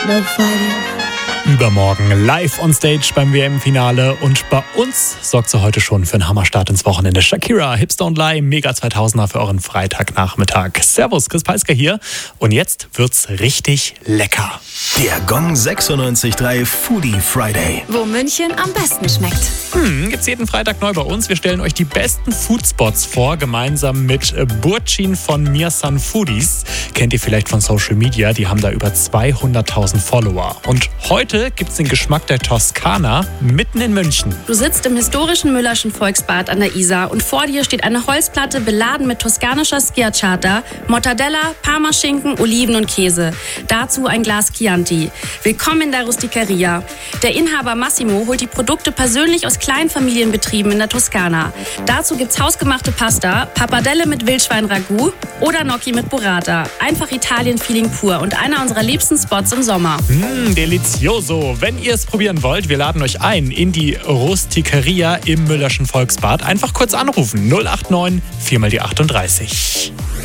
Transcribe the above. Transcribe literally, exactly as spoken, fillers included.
No fighting. Übermorgen live on stage beim W M-Finale und bei uns sorgt sie heute schon für einen Hammerstart ins Wochenende. Shakira, Hips Don't Lie, Mega zweitausender für euren Freitagnachmittag. Servus, Chris Peisker hier und jetzt wird's richtig lecker. Der Gong sechsundneunzig Komma drei Foodie Friday. Wo München am besten schmeckt. Hm, gibt's jeden Freitag neu bei uns. Wir stellen euch die besten Foodspots vor, gemeinsam mit Burçin von Mirsan Foodies. Kennt ihr vielleicht von Social Media, die haben da über zweihunderttausend Follower. Und heute gibt's den Geschmack der Toskana mitten in München. Du sitzt im historischen Müllerschen Volksbad an der Isar und vor dir steht eine Holzplatte beladen mit toskanischer Schiacciata, Mortadella, Parmaschinken, Oliven und Käse. Dazu ein Glas Chianti. Willkommen in der Rusticeria. Der Inhaber Massimo holt die Produkte persönlich aus Kleinfamilienbetrieben in der Toskana. Dazu gibt's hausgemachte Pasta, Pappardelle mit Wildschwein-Ragout oder Gnocchi mit Burrata. Einfach Italien-Feeling pur und einer unserer liebsten Spots im Sommer. Mmh, delizioso. Wenn ihr es probieren wollt, wir laden euch ein in die Rusticeria im Müllerschen Volksbad. Einfach kurz anrufen. null acht neun vier mal die achtunddreißig.